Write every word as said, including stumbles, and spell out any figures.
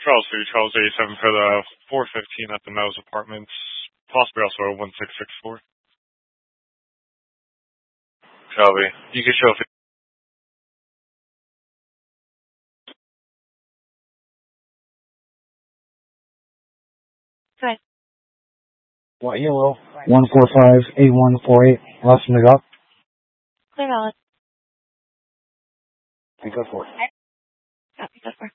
Charles Street, Charles eighty-seven for the four fifteen at the Meadows Apartments, possibly also one six six four. Copy. You can show if Good. White Yellow, one four five eight one four eight, Los Miguel. Clear valid. Pico four. Copy, go for.